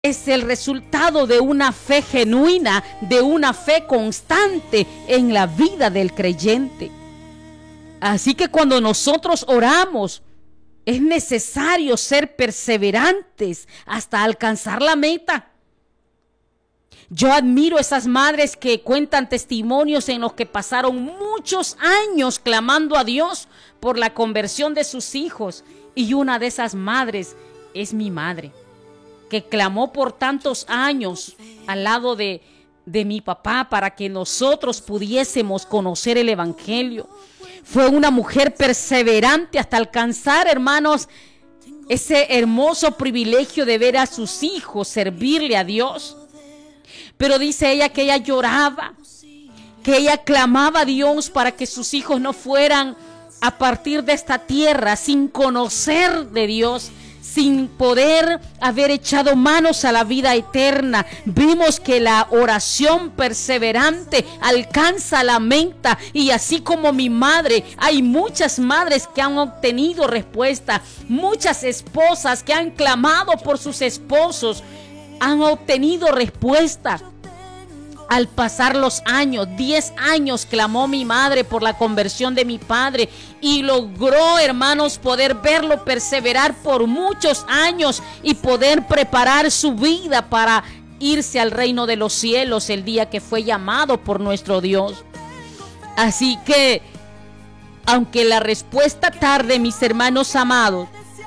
Es el resultado de una fe genuina, de una fe constante en la vida del creyente. Así que cuando nosotros oramos, es necesario ser perseverantes hasta alcanzar la meta. Yo admiro esas madres que cuentan testimonios en los que pasaron muchos años clamando a Dios por la conversión de sus hijos. Y una de esas madres es mi madre, que clamó por tantos años al lado de mi papá para que nosotros pudiésemos conocer el Evangelio. Fue una mujer perseverante hasta alcanzar, hermanos, ese hermoso privilegio de ver a sus hijos servirle a Dios. Pero dice ella que ella lloraba, que ella clamaba a Dios para que sus hijos no fueran a partir de esta tierra sin conocer de Dios, sin poder haber echado manos a la vida eterna. Vimos que la oración perseverante alcanza la meta, y así como mi madre, hay muchas madres que han obtenido respuesta, muchas esposas que han clamado por sus esposos, han obtenido respuesta. Al pasar los años, 10 años clamó mi madre por la conversión de mi padre y logró, hermanos, poder verlo perseverar por muchos años y poder preparar su vida para irse al reino de los cielos el día que fue llamado por nuestro Dios. Así que, aunque la respuesta tarde, mis hermanos amados,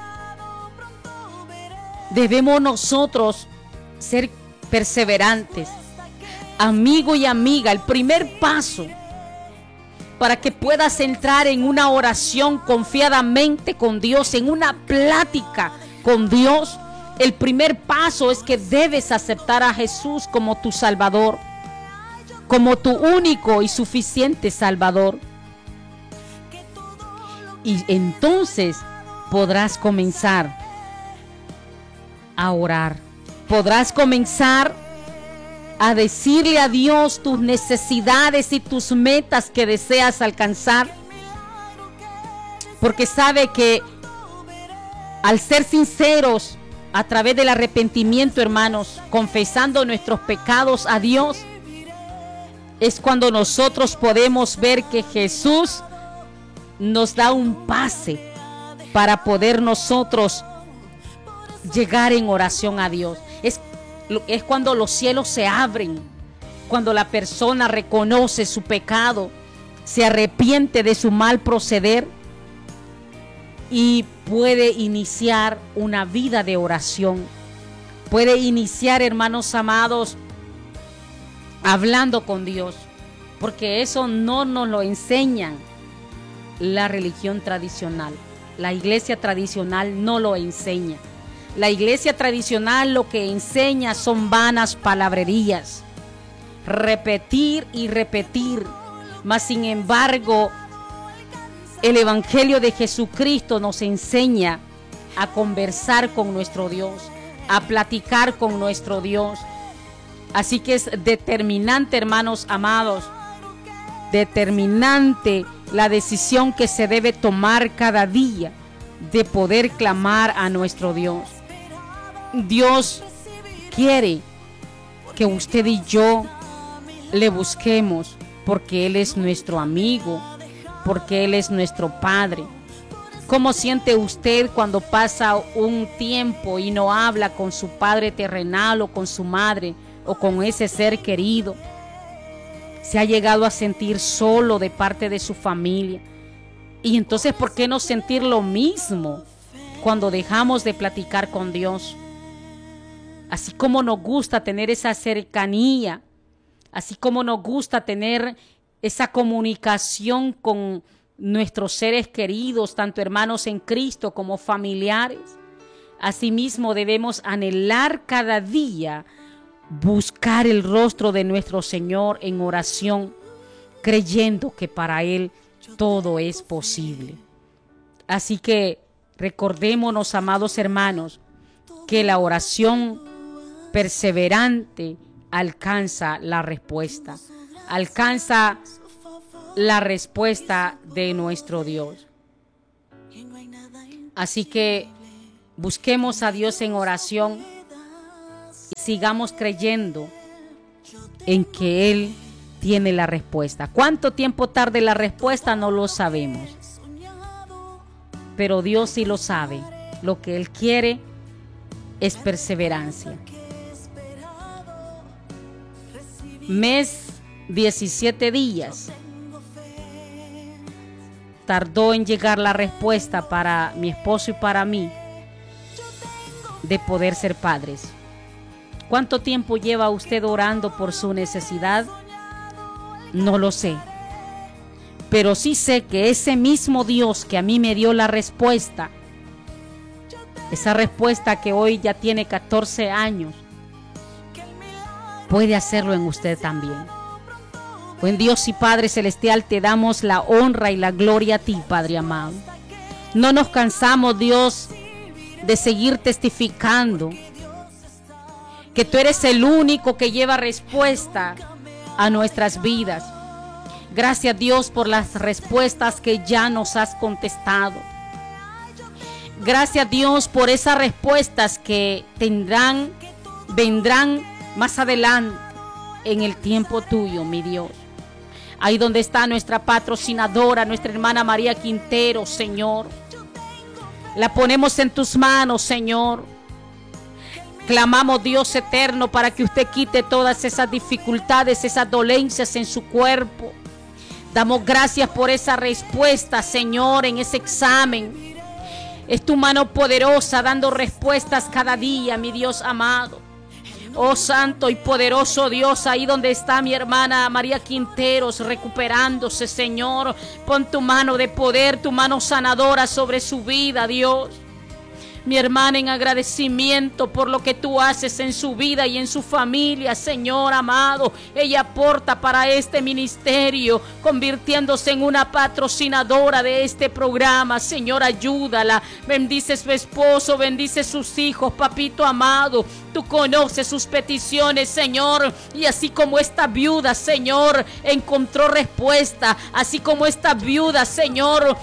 debemos nosotros ser perseverantes. Amigo y amiga, el primer paso para que puedas entrar en una oración confiadamente con Dios, en una plática con Dios, el primer paso es que debes aceptar a Jesús como tu Salvador, como tu único y suficiente Salvador. Y entonces podrás comenzar a orar, podrás comenzar a decirle a Dios tus necesidades y tus metas que deseas alcanzar, porque sabe que al ser sinceros a través del arrepentimiento, hermanos, confesando nuestros pecados a Dios, es cuando nosotros podemos ver que Jesús nos da un pase para poder nosotros llegar en oración a Dios. Es cuando los cielos se abren, cuando la persona reconoce su pecado, se arrepiente de su mal proceder y puede iniciar una vida de oración. Puede iniciar, hermanos amados, hablando con Dios, porque eso no nos lo enseñan la religión tradicional. La iglesia tradicional no lo enseña. La iglesia tradicional lo que enseña son vanas palabrerías, repetir y repetir. Mas sin embargo, el Evangelio de Jesucristo nos enseña a conversar con nuestro Dios, a platicar con nuestro Dios. Así que es determinante, hermanos amados, determinante la decisión que se debe tomar cada día de poder clamar a nuestro Dios. Dios quiere que usted y yo le busquemos, porque Él es nuestro amigo, porque Él es nuestro Padre. ¿Cómo siente usted cuando pasa un tiempo y no habla con su padre terrenal o con su madre o con ese ser querido? Se ha llegado a sentir solo de parte de su familia. Y entonces, ¿por qué no sentir lo mismo cuando dejamos de platicar con Dios? Así como nos gusta tener esa cercanía, así como nos gusta tener esa comunicación con nuestros seres queridos, tanto hermanos en Cristo como familiares, asimismo debemos anhelar cada día buscar el rostro de nuestro Señor en oración, creyendo que para Él todo es posible. Así que recordémonos, amados hermanos, que la oración perseverante alcanza la respuesta, alcanza la respuesta de nuestro Dios. Así que busquemos a Dios en oración sigamos creyendo en que Él tiene la respuesta. ¿Cuánto tiempo tarde la respuesta? No lo sabemos. Pero Dios sí lo sabe. Lo que Él quiere es perseverancia. Mes 17 días tardó en llegar la respuesta para mi esposo y para mí de poder ser padres. ¿Cuánto tiempo lleva usted orando por su necesidad? No lo sé. Pero sí sé que ese mismo Dios que a mí me dio la respuesta, esa respuesta que hoy ya tiene 14 años, puede hacerlo en usted también. Buen Dios y Padre Celestial, te damos la honra y la gloria a ti, Padre amado. No nos cansamos, Dios, de seguir testificando que tú eres el único que lleva respuesta a nuestras vidas. Gracias, Dios, por las respuestas que ya nos has contestado. Gracias, Dios, por esas respuestas que vendrán más adelante en el tiempo tuyo, mi Dios. Ahí donde está nuestra patrocinadora, nuestra hermana María Quintero, Señor. La ponemos en tus manos, Señor. Clamamos, Dios eterno, para que usted quite todas esas dificultades, esas dolencias en su cuerpo. Damos gracias por esa respuesta, Señor, en ese examen. Es tu mano poderosa dando respuestas cada día, mi Dios amado. Oh santo y poderoso Dios, ahí donde está mi hermana María Quinteros recuperándose, Señor, pon tu mano de poder, tu mano sanadora sobre su vida, Dios. Mi hermana, en agradecimiento por lo que tú haces en su vida y en su familia, Señor amado. Ella aporta para este ministerio, convirtiéndose en una patrocinadora de este programa. Señor, ayúdala. Bendice su esposo, bendice sus hijos, papito amado. Tú conoces sus peticiones, Señor. Y así como esta viuda, Señor, encontró respuesta. Así como esta viuda, Señor,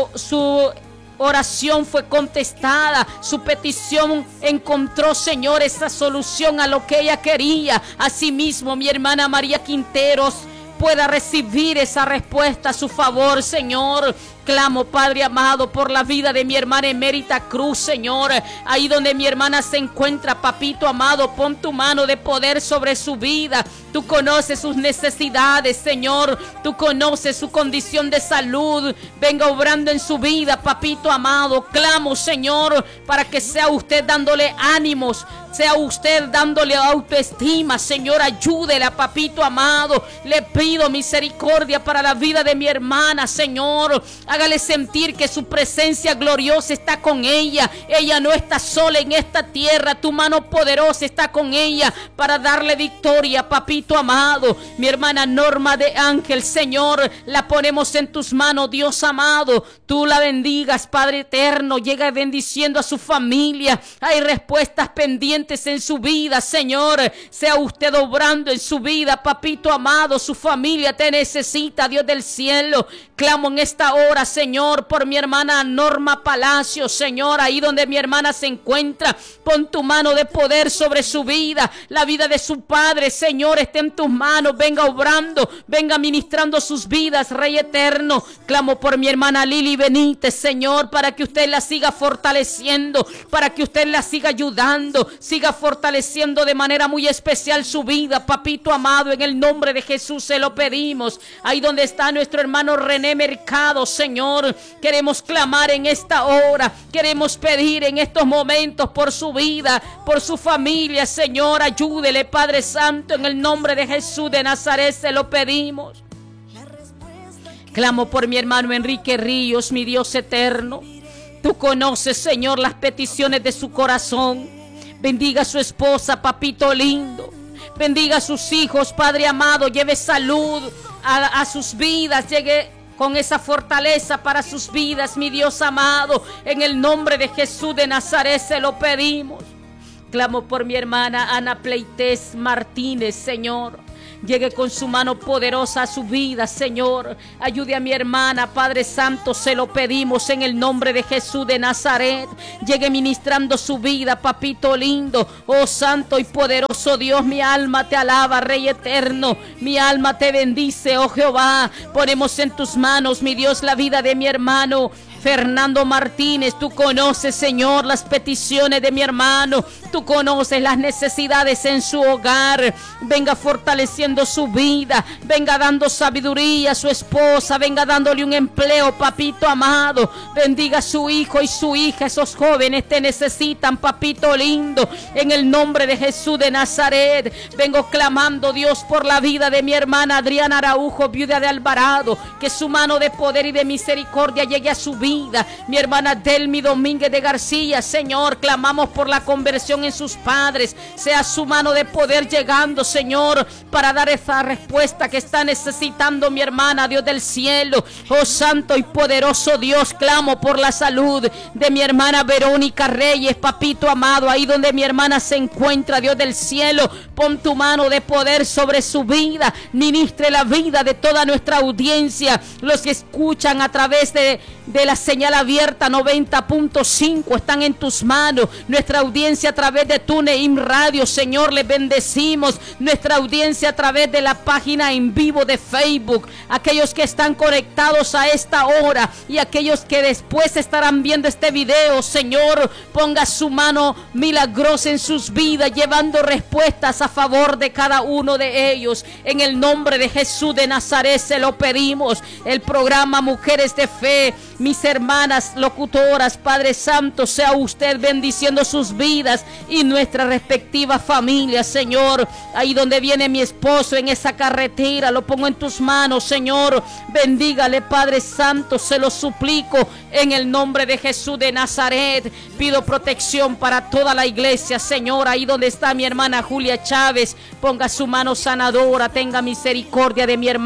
su oración fue contestada, su petición encontró, Señor, esa solución a lo que ella quería. Asimismo, mi hermana María Quinteros pueda recibir esa respuesta a su favor, Señor. Clamo, Padre amado, por la vida de mi hermana Emérita Cruz, Señor. Ahí donde mi hermana se encuentra, papito amado, pon tu mano de poder sobre su vida. Tú conoces sus necesidades, Señor. Tú conoces su condición de salud. Venga obrando en su vida, papito amado. Clamo, Señor, para que sea usted dándole ánimos, sea usted dándole autoestima, Señor. Ayúdela, papito amado. Le pido misericordia para la vida de mi hermana, Señor. Hágale sentir que su presencia gloriosa está con ella. Ella no está sola en esta tierra. Tu mano poderosa está con ella para darle victoria, papito amado. Mi hermana Norma de Ángel, Señor, la ponemos en tus manos, Dios amado. Tú la bendigas, Padre eterno. Llega bendiciendo a su familia. Hay respuestas pendientes en su vida, Señor. Sea usted obrando en su vida, papito amado. Su familia te necesita, Dios del cielo. Clamo en esta hora, Señor, por mi hermana Norma Palacio, Señor, ahí donde mi hermana se encuentra. Pon tu mano de poder sobre su vida. La vida de su padre, Señor, está en tus manos. Venga obrando, venga ministrando sus vidas, Rey eterno. Clamo por mi hermana Lili Benítez, Señor, para que usted la siga fortaleciendo, para que usted la siga ayudando, siga fortaleciendo de manera muy especial su vida, papito amado. En el nombre de Jesús se lo pedimos. Ahí donde está nuestro hermano René Mercado, Señor, queremos clamar en esta hora, queremos pedir en estos momentos por su vida, por su familia, Señor. Ayúdele, Padre Santo, en el nombre de Jesús de Nazaret se lo pedimos. Clamo por mi hermano Enrique Ríos, mi Dios eterno. Tú conoces, Señor, las peticiones de su corazón. Bendiga a su esposa, papito lindo. Bendiga a sus hijos, Padre amado. Lleve salud a sus vidas. Llegue con esa fortaleza para sus vidas, mi Dios amado. En el nombre de Jesús de Nazaret se lo pedimos. Clamo por mi hermana Ana Pleites Martínez, Señor. llegue con su mano poderosa a su vida, Señor. Ayude a mi hermana, Padre Santo, se lo pedimos en el nombre de Jesús de Nazaret. Llegue ministrando su vida, papito lindo. Oh santo y poderoso Dios, mi alma te alaba, Rey eterno. Mi alma te bendice, oh Jehová. Ponemos en tus manos, mi Dios, la vida de mi hermano Fernando Martínez. Tú conoces, Señor, las peticiones de mi hermano. Tú conoces las necesidades en su hogar. Venga fortaleciendo su vida. Venga dando sabiduría a su esposa. Venga dándole un empleo, papito amado. Bendiga a su hijo y su hija. Esos jóvenes te necesitan, papito lindo. En el nombre de Jesús de Nazaret, vengo clamando, Dios, por la vida de mi hermana Adriana Araujo, viuda de Alvarado. Que su mano de poder y de misericordia llegue a su vida. Mi hermana Delmi Domínguez de García, Señor, clamamos por la conversión en sus padres. Sea su mano de poder llegando, Señor, para dar esa respuesta que está necesitando mi hermana, Dios del cielo. Oh santo y poderoso Dios, clamo por la salud de mi hermana Verónica Reyes, papito amado, ahí donde mi hermana se encuentra, Dios del cielo, pon tu mano de poder sobre su vida. Ministre la vida de toda nuestra audiencia, los que escuchan a través de la señal abierta 90.5, están en tus manos. Nuestra audiencia a través de TuneIn Radio, Señor, les bendecimos. Nuestra audiencia a través de la página en vivo de Facebook, aquellos que están conectados a esta hora y aquellos que después estarán viendo este video, Señor, ponga su mano milagrosa en sus vidas, llevando respuestas a favor de cada uno de ellos. En el nombre de Jesús de Nazaret se lo pedimos. El programa Mujeres de Fe, mis hermanas locutoras, Padre Santo, sea usted bendiciendo sus vidas y nuestras respectivas familias, Señor. Ahí donde viene mi esposo en esa carretera, lo pongo en tus manos, Señor. Bendígale, Padre Santo, se lo suplico en el nombre de Jesús de Nazaret. Pido protección para toda la iglesia, Señor. Ahí donde está mi hermana Julia Chávez, ponga su mano sanadora, tenga misericordia de mi hermana